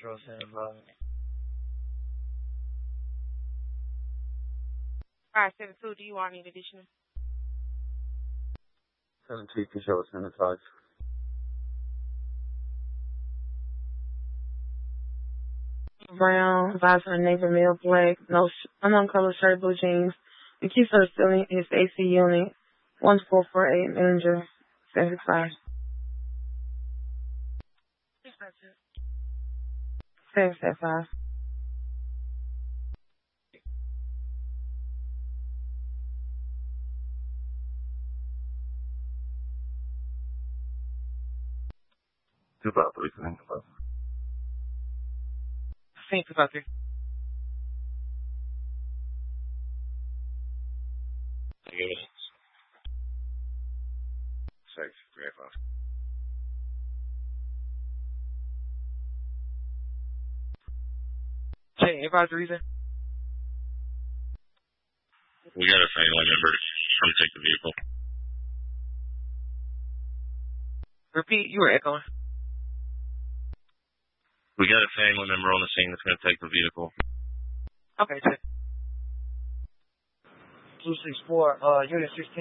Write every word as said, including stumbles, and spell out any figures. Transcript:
Control Center five. five seven two, do you want any additional? seven two, Control Center five. Brown, visor, navy male, black, no sh- unknown color shirt, blue jeans. The key for stealing his A C unit, one four four eight, manager, seven five. seven seven five. Two five three, thank you. Same two five three. Six, three eight five. Hey, advise the reason. We got a family member come take the vehicle. Repeat, you were echoing. We got a family member on the scene that's going to take the vehicle. Okay, check. two six four, uh, Unit sixteen.